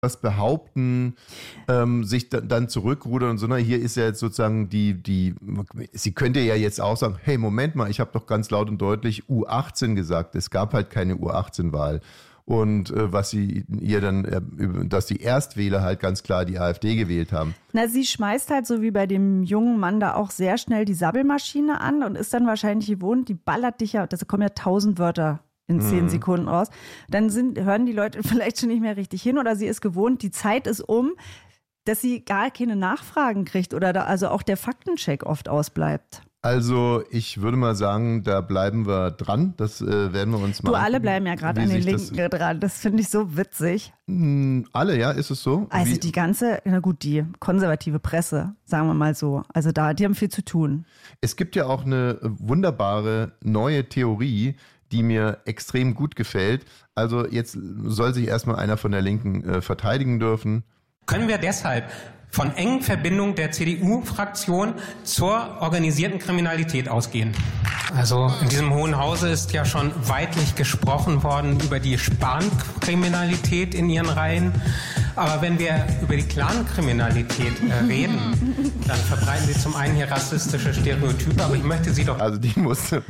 was behaupten, sich dann zurückrudern und so. Na, hier ist ja jetzt sozusagen sie könnte ja jetzt auch sagen, hey, Moment mal, ich habe doch ganz laut und deutlich U18 gesagt. Es gab halt keine U18-Wahl. Und was sie ihr dann, dass die Erstwähler halt ganz klar die AfD gewählt haben. Na, sie schmeißt halt so wie bei dem jungen Mann da auch sehr schnell die Sabbelmaschine an und ist dann wahrscheinlich gewohnt, die ballert dich ja, das kommen ja 1000 Wörter in 10 Sekunden raus. Dann hören die Leute vielleicht schon nicht mehr richtig hin oder sie ist gewohnt, die Zeit ist um, dass sie gar keine Nachfragen kriegt oder also auch der Faktencheck oft ausbleibt. Also ich würde mal sagen, da bleiben wir dran. Das werden wir uns mal. Du, alle bleiben ja gerade an den Linken dran. Das finde ich so witzig. Alle, ja? Ist es so? Also die ganze, na gut, die konservative Presse, sagen wir mal so. Also die haben viel zu tun. Es gibt ja auch eine wunderbare neue Theorie, die mir extrem gut gefällt. Also jetzt soll sich erstmal einer von der Linken verteidigen dürfen. Können wir deshalb von engen Verbindungen der CDU-Fraktion zur organisierten Kriminalität ausgehen? Also in diesem Hohen Hause ist ja schon weitlich gesprochen worden über die Span-Kriminalität in ihren Reihen. Aber wenn wir über die Clan-Kriminalität reden, dann verbreiten sie zum einen hier rassistische Stereotype, aber ich möchte sie doch... Also den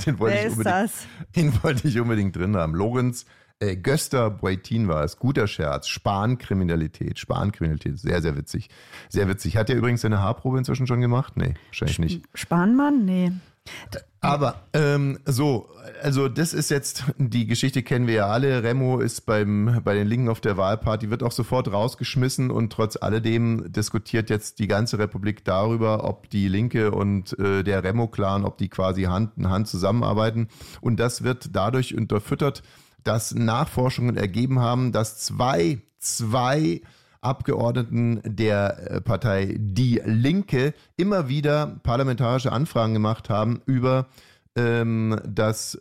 wollte ich unbedingt drin haben. Lorenz Göster Boitin war es. Guter Scherz. Span-Kriminalität, sehr, sehr witzig. Sehr witzig. Hat er übrigens seine Haarprobe inzwischen schon gemacht? Nee, wahrscheinlich nicht. Spanmann? Nee. Aber also das ist jetzt, die Geschichte kennen wir ja alle. Remo ist bei den Linken auf der Wahlparty, wird auch sofort rausgeschmissen und trotz alledem diskutiert jetzt die ganze Republik darüber, ob die Linke und der Remo-Clan, ob die quasi Hand in Hand zusammenarbeiten. Und das wird dadurch unterfüttert, dass Nachforschungen ergeben haben, dass zwei Abgeordneten der Partei Die Linke immer wieder parlamentarische Anfragen gemacht haben über das,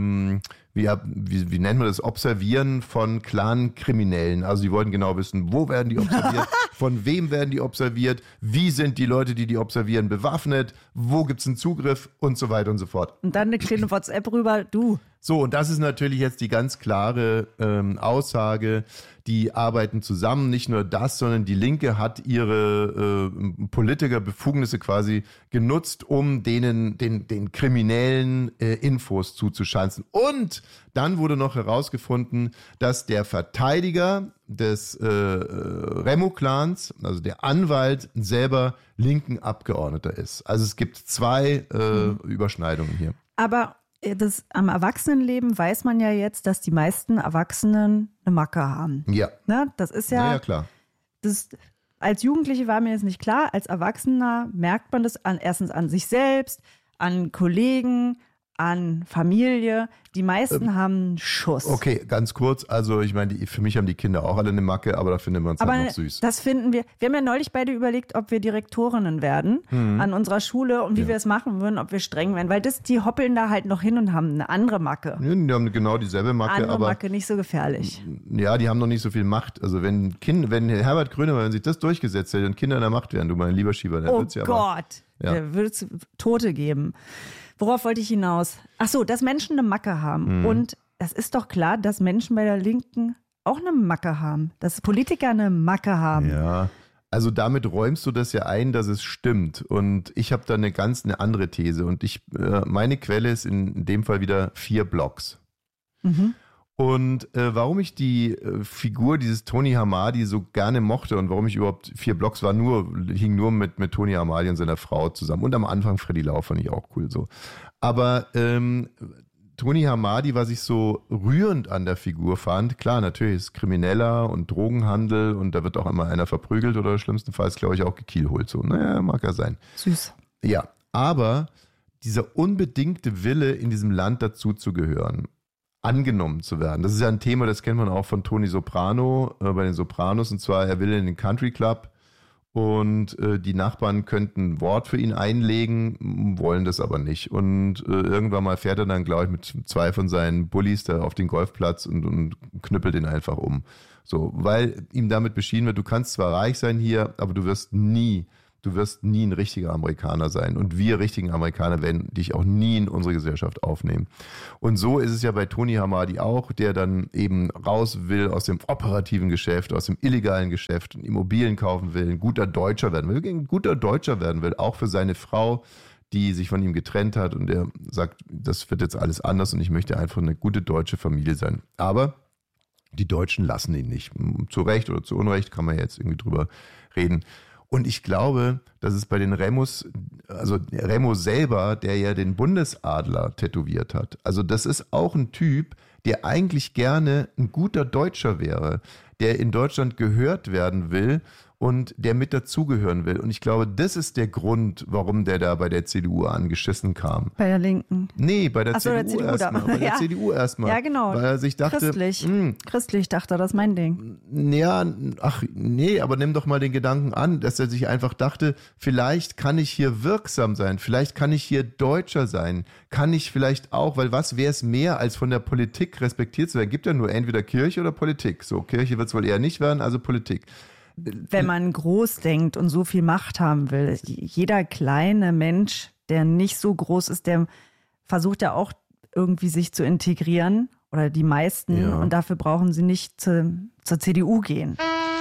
wie nennt man das, Observieren von Clan-Kriminellen. Also sie wollten genau wissen, wo werden die observiert, von wem werden die observiert, wie sind die Leute, die observieren, bewaffnet, wo gibt's einen Zugriff und so weiter und so fort. Und dann eine kleine WhatsApp rüber, du. So, und das ist natürlich jetzt die ganz klare Aussage, die arbeiten zusammen. Nicht nur das, sondern die Linke hat ihre Politikerbefugnisse quasi genutzt, um den kriminellen Infos zuzuschanzen. Und dann wurde noch herausgefunden, dass der Verteidiger des Remo-Clans, also der Anwalt, selber linken Abgeordneter ist. Also es gibt zwei Überschneidungen hier. Aber am Erwachsenenleben weiß man ja jetzt, dass die meisten Erwachsenen eine Macke haben. Ja. Ne? Das ist ja, ja klar. Als Jugendliche war mir das nicht klar. Als Erwachsener merkt man das erstens an sich selbst, an Kollegen, an Familie. Die meisten haben einen Schuss. Okay, ganz kurz. Also ich meine, für mich haben die Kinder auch alle eine Macke, aber da finden wir uns halt noch süß. Das finden wir. Wir haben ja neulich beide überlegt, ob wir Direktorinnen werden an unserer Schule und wie wir es machen würden, ob wir streng werden. Weil die hoppeln da halt noch hin und haben eine andere Macke. Ja, die haben genau dieselbe Macke. Andere Macke, nicht so gefährlich. Ja, die haben noch nicht so viel Macht. Also wenn Herbert Grönemeyer, wenn sich das durchgesetzt hätte und Kinder in der Macht wären, du mein lieber Schieber, dann wird's ja Gott, der würde es Tote geben. Worauf wollte ich hinaus? Ach so, dass Menschen eine Macke haben. Und das ist doch klar, dass Menschen bei der Linken auch eine Macke haben. Dass Politiker eine Macke haben. Ja, also damit räumst du das ja ein, dass es stimmt. Und ich habe da eine andere These. Und meine Quelle ist in dem Fall wieder 4 Blogs. Und warum ich die Figur dieses Tony Hamadi so gerne mochte und warum ich überhaupt 4 Blogs hing nur mit Tony Hamadi und seiner Frau zusammen. Und am Anfang Freddy Lau fand ich auch cool so. Aber Tony Hamadi, was ich so rührend an der Figur fand, klar, natürlich ist Krimineller und Drogenhandel und da wird auch immer einer verprügelt oder schlimmstenfalls, glaube ich, auch gekielholt. So, naja, mag er sein. Süß. Ja, aber dieser unbedingte Wille, in diesem Land dazuzugehören, angenommen zu werden. Das ist ja ein Thema, das kennt man auch von Tony Soprano bei den Sopranos, und zwar, er will in den Country Club und die Nachbarn könnten ein Wort für ihn einlegen, wollen das aber nicht. Und irgendwann mal fährt er dann, glaube ich, mit 2 von seinen Bullies da auf den Golfplatz und knüppelt ihn einfach um. So, weil ihm damit beschieden wird, du kannst zwar reich sein hier, aber du wirst nie du wirst nie ein richtiger Amerikaner sein. Und wir richtigen Amerikaner werden dich auch nie in unsere Gesellschaft aufnehmen. Und so ist es ja bei Tony Hamadi auch, der dann eben raus will aus dem operativen Geschäft, aus dem illegalen Geschäft, Immobilien kaufen will, ein guter Deutscher werden will, ein guter Deutscher werden will, auch für seine Frau, die sich von ihm getrennt hat. Und er sagt, das wird jetzt alles anders und ich möchte einfach eine gute deutsche Familie sein. Aber die Deutschen lassen ihn nicht. Zu Recht oder zu Unrecht kann man jetzt irgendwie drüber reden. Und ich glaube, dass es bei den Remos, also Remo selber, der ja den Bundesadler tätowiert hat, also das ist auch ein Typ, der eigentlich gerne ein guter Deutscher wäre, der in Deutschland gehört werden will und der mit dazugehören will. Und ich glaube, das ist der Grund, warum der da bei der CDU angeschissen kam. Bei der Linken? Nee, bei der CDU erstmal. Bei der CDU erstmal. Ja, genau. Weil er sich dachte, Christlich dachte er, das ist mein Ding. Ja, aber nimm doch mal den Gedanken an, dass er sich einfach dachte, vielleicht kann ich hier wirksam sein, vielleicht kann ich hier Deutscher sein, kann ich vielleicht auch, weil was wäre es mehr, als von der Politik respektiert zu werden? Gibt ja nur entweder Kirche oder Politik. So, Kirche wird es wohl eher nicht werden, also Politik. Wenn man groß denkt und so viel Macht haben will, jeder kleine Mensch, der nicht so groß ist, der versucht ja auch irgendwie sich zu integrieren oder die meisten und dafür brauchen sie nicht zur CDU gehen.